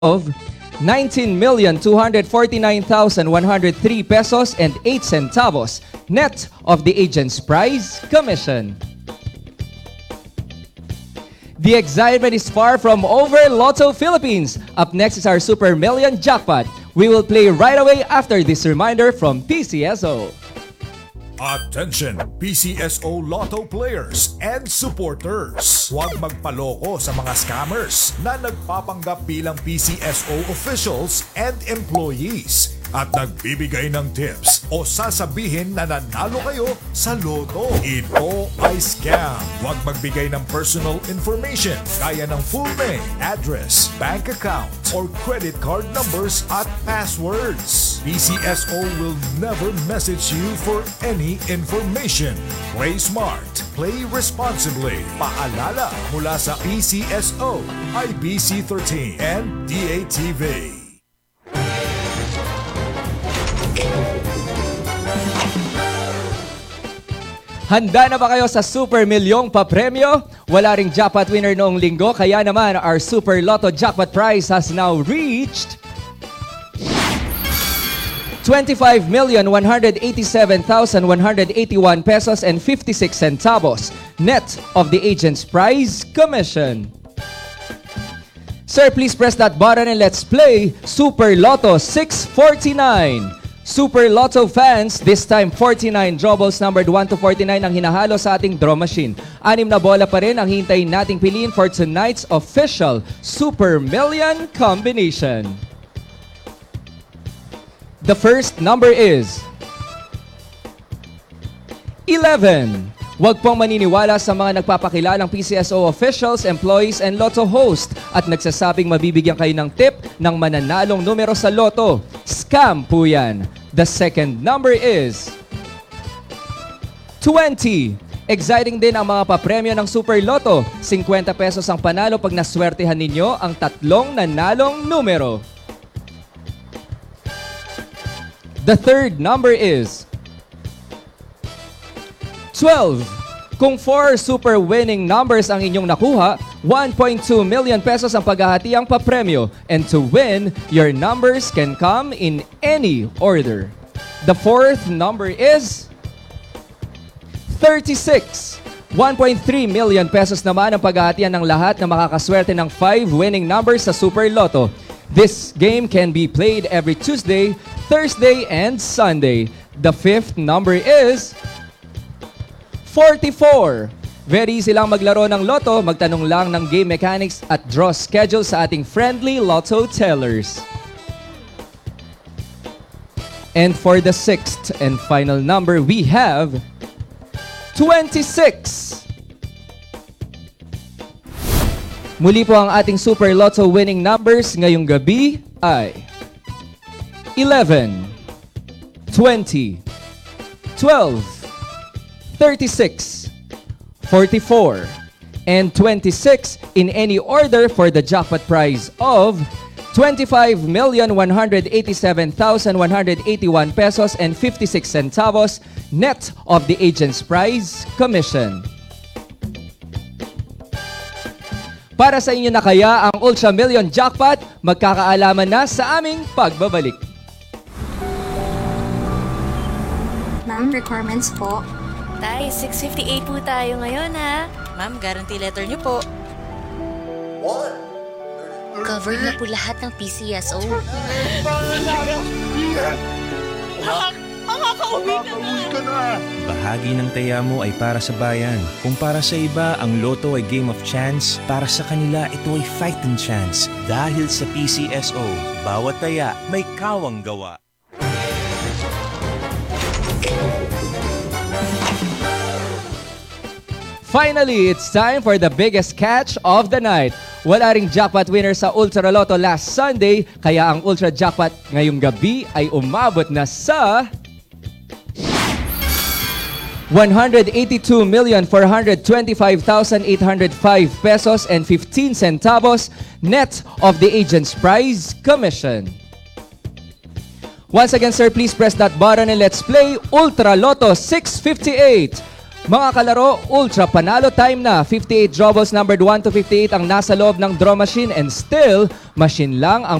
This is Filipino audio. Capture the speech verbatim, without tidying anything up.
of nineteen million two hundred forty-nine thousand one hundred three pesos and eight centavos, net of the agent's prize commission. The excitement is far from over, Lotto Philippines. Up next is our Super Million Jackpot. We will play right away after this reminder from P C S O. Attention, P C S O Lotto players and supporters. Huwag magpaloko sa mga scammers na nagpapanggap bilang P C S O officials and employees at nagbibigay ng tips o sasabihin na nanalo kayo sa loto. Ito ay scam. Huwag magbigay ng personal information gaya ng full name, address, bank account, or credit card numbers at passwords. P C S O will never message you for any information. Play smart, play responsibly. Paalala mula sa P C S O, I B C thirteen, and D A T V. Handa na ba kayo sa Super Milyong papremyo? Wala ring jackpot winner noong linggo, kaya naman our Super Lotto jackpot prize has now reached twenty-five million one hundred eighty-seven thousand one hundred eighty-one pesos and fifty-six centavos, net of the agent's prize commission. Sir, please press that button and let's play Super Lotto six forty-nine. Super Lotto fans, this time forty-nine draw balls numbered one to forty-nine ang hinahalo sa ating draw machine. Anim na bola pa rin ang hintayin nating piliin for tonight's official Super Million combination. The first number is eleven. Huwag pong maniniwala sa mga nagpapakilalang P C S O officials, employees, and Lotto host at nagsasabing mabibigyan kayo ng tip ng mananalong numero sa Lotto. Scam po yan. The second number is twenty. Exciting din ang mga papremyo ng Super Lotto. fifty pesos ang panalo pag naswertehan ninyo ang tatlong nanalong numero. The third number is twelve. Kung four super winning numbers ang inyong nakuha, one point two million pesos ang paghahati ang papremyo. And to win, your numbers can come in any order. The fourth number is thirty-six. one point three million pesos naman ang paghahatian ng lahat na makakaswerte ng five winning numbers sa Super Lotto. This game can be played every Tuesday, Thursday, and Sunday. The fifth number is forty-four. Very easy lang maglaro ng Lotto. Magtanong lang ng game mechanics at draw schedule sa ating friendly Lotto tellers. And for the sixth and final number, we have twenty-six. Muli po ang ating Super Lotto winning numbers ngayong gabi ay eleven, twenty, twelve, thirty-six, forty-four, and twenty-six in any order for the jackpot prize of twenty-five million one hundred eighty-seven thousand one hundred eighty-one pesos and fifty-six centavos, net of the agent's prize commission. Para sa inyo na kaya ang Ultra Million Jackpot, magkakaalaman na sa aming pagbabalik. Ma'am, requirements po. Tay, six fifty-eight po tayo ngayon ha. Ma'am, guarantee letter niyo po. Covered na po lahat ng P C S O. Makakauwi ka na! Bahagi ng taya mo ay para sa bayan. Kung para sa iba, ang Lotto ay game of chance, para sa kanila ito ay fighting chance. Dahil sa P C S O, bawat taya may kawang gawa. Finally, it's time for the biggest catch of the night. Wala ring jackpot winner sa Ultra Lotto last Sunday, kaya ang Ultra Jackpot ngayong gabi ay umabot na sa one hundred eighty-two million four hundred twenty-five thousand eight hundred five pesos and fifteen centavos, net of the agent's prize commission. Once again, sir, please press that button and let's play Ultra Lotto six fifty-eight. Mga kalaro, ultra panalo time na. fifty-eight draw balls numbered one to fifty-eight ang nasa loob ng draw machine and still, machine lang ang